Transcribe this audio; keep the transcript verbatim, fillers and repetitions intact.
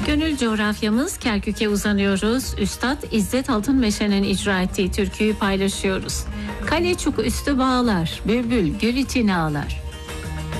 Gönül coğrafyamız Kerkük'e uzanıyoruz. Üstad İzzet Altınmeşe'nin icra ettiği türküyü paylaşıyoruz. Kale çok üstü bağlar, bülbül gül için ağlar.